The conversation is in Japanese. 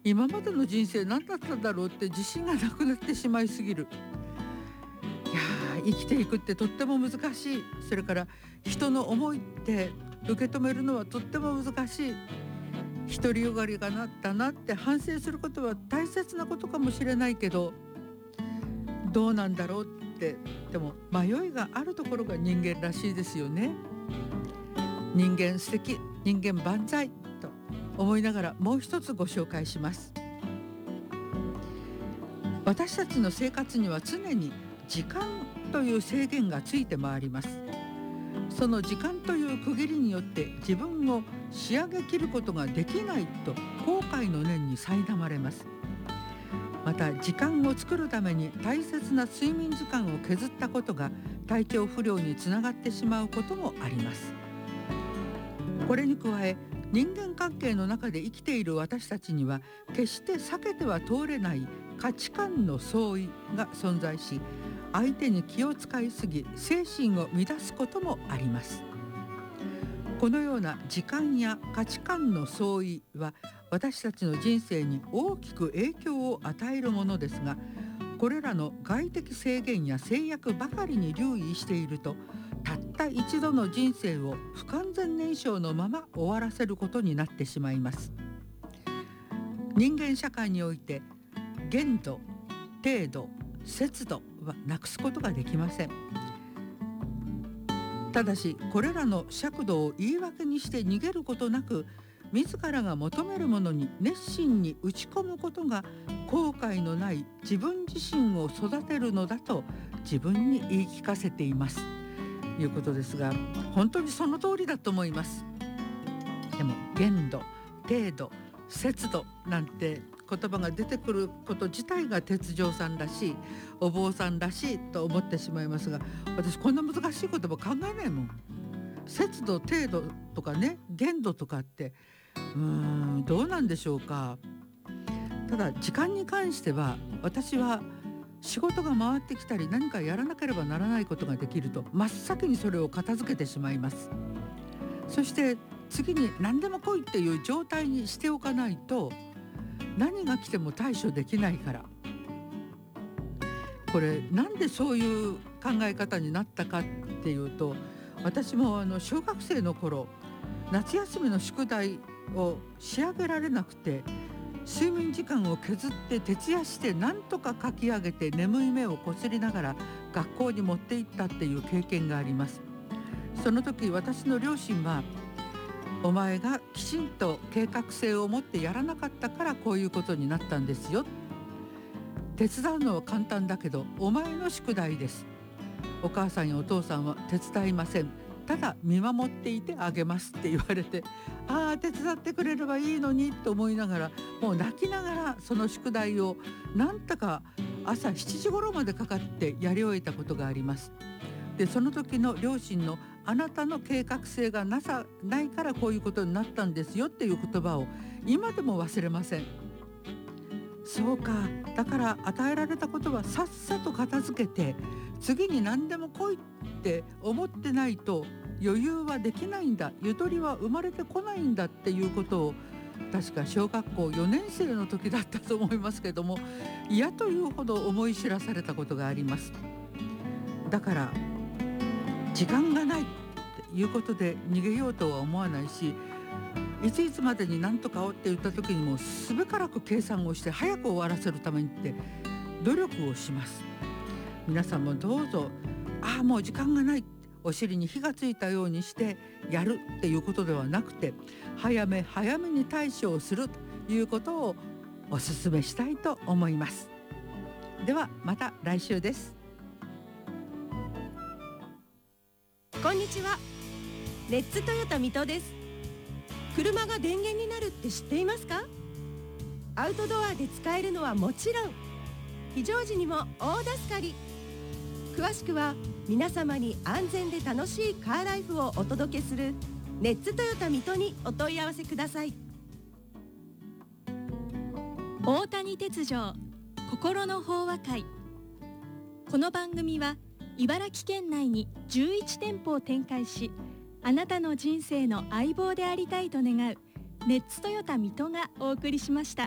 今までの人生何だったんだろうって自信がなくなってしまいすぎる。いや生きていくってとっても難しい。それから人の思いって受け止めるのはとっても難しい。独りよがりがなったなって反省することは大切なことかもしれないけど、どうなんだろうって、でも迷いがあるところが人間らしいですよね。人間素敵、人間万歳と思いながらもう一つご紹介します。私たちの生活には常に時間という制限がついて回ります。その時間という区切りによって自分を仕上げきることができないと後悔の念に苛まれます。また時間を作るために大切な睡眠時間を削ったことが体調不良につながってしまうこともあります。これに加え、人間関係の中で生きている私たちには決して避けては通れない価値観の相違が存在し、相手に気を使いすぎ精神を乱すこともあります。このような時間や価値観の相違は私たちの人生に大きく影響を与えるものですが、これらの外的制限や制約ばかりに留意していると、たった一度の人生を不完全燃焼のまま終わらせることになってしまいます。人間社会において限度、程度、節度はなくすことができません。ただしこれらの尺度を言い訳にして逃げることなく、自らが求めるものに熱心に打ち込むことが後悔のない自分自身を育てるのだと自分に言い聞かせていますということですが、本当にその通りだと思います。でも限度、程度、節度なんて言葉が出てくること自体が鉄条さんらしい、お坊さんらしいと思ってしまいますが、私こんな難しい言葉考えないもん。節度、程度とかね、限度とかってどうなんでしょうか。ただ時間に関しては、私は仕事が回ってきたり何かやらなければならないことができると真っ先にそれを片付けてしまいます。そして次に何でも来いっていう状態にしておかないと、何が来ても対処できないから。これなんでそういう考え方になったかっていうと、私も小学生の頃、夏休みの宿題を仕上げられなくて、睡眠時間を削って徹夜して何とか書き上げて眠い目をこすりながら学校に持って行ったっていう経験があります。その時私の両親は、お前がきちんと計画性を持ってやらなかったからこういうことになったんですよ。手伝うのは簡単だけどお前の宿題です。お母さんやお父さんは手伝いません。ただ見守っていてあげますって言われて、ああ手伝ってくれればいいのにと思いながら、もう泣きながらその宿題をなんとか朝7時頃までかかってやり終えたことがあります。でその時の両親の、あなたの計画性がないからこういうことになったんですよっていう言葉を今でも忘れません。そうか、だから与えられたことはさっさと片付けて、次に何でも来いって思ってないと余裕はできないんだ、ゆとりは生まれてこないんだっていうことを、確か小学校4年生の時だったと思いますけども、嫌というほど思い知らされたことがあります。だから時間がないっていうことで逃げようとは思わないし、いついつまでに何とかをって言った時にもすべからく計算をして早く終わらせるためにって努力をします。皆さんもどうぞ、もう時間がない、お尻に火がついたようにしてやるっていうことではなくて、早め早めに対処をするということをお勧めしたいと思います。ではまた来週です。 こんにちは。レッツトヨタ水戸です。車が電源になるって知っていますか？アウトドアで使えるのはもちろん、非常時にも大助かり。詳しくは皆様に安全で楽しいカーライフをお届けするレッツトヨタ水戸にお問い合わせください。 大谷鉄条心の法話会。この番組は茨城県内に11店舗を展開し、あなたの人生の相棒でありたいと願うレッツトヨタ水戸がお送りしました。